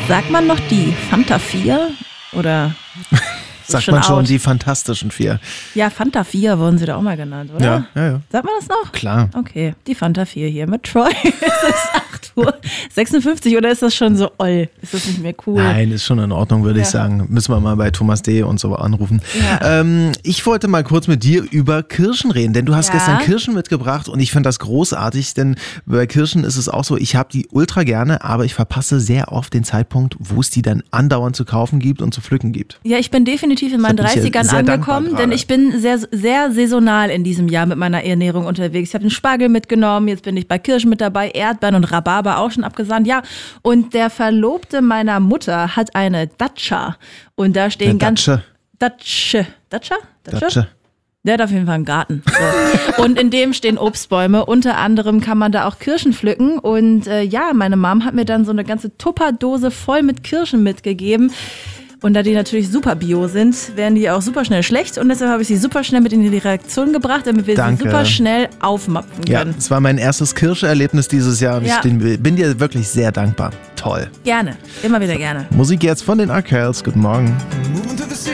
Sagt man noch die Fanta 4 oder... Sagt man schon, die Fantastischen 4. Ja, Fanta 4 wurden sie da auch mal genannt, oder? Ja. Sagt man das noch? Klar. Okay, die Fanta 4 hier mit Troy. Es ist 8:56 Uhr oder ist das schon so oll? Ist das nicht mehr cool? Nein, ist schon in Ordnung, würde ich sagen. Müssen wir mal bei Thomas D. und so anrufen. Ja. Ich wollte mal kurz mit dir über Kirschen reden, denn du hast gestern Kirschen mitgebracht und ich finde das großartig, denn bei Kirschen ist es auch so, ich habe die ultra gerne, aber ich verpasse sehr oft den Zeitpunkt, wo es die dann andauernd zu kaufen gibt und zu pflücken gibt. Ja, ich bin definitiv in meinen 30ern angekommen, denn ich bin sehr, sehr saisonal in diesem Jahr mit meiner Ernährung unterwegs. Ich habe den Spargel mitgenommen, jetzt bin ich bei Kirschen mit dabei, Erdbeeren und Rhabarber auch schon abgesandt. Ja, und der Verlobte meiner Mutter hat eine Datscha und da stehen Datscha? Der hat auf jeden Fall einen Garten. So. Und in dem stehen Obstbäume. Unter anderem kann man da auch Kirschen pflücken. Und meine Mom hat mir dann so eine ganze Tupperdose voll mit Kirschen mitgegeben. Und da die natürlich super bio sind, werden die auch super schnell schlecht. Und deshalb habe ich sie super schnell mit in die Reaktion gebracht, damit wir sie super schnell aufmapfen können. Ja, es war mein erstes Kirscherlebnis dieses Jahr und ich bin dir wirklich sehr dankbar. Toll. Gerne, immer wieder gerne. Musik jetzt von den Arkells. Guten Morgen.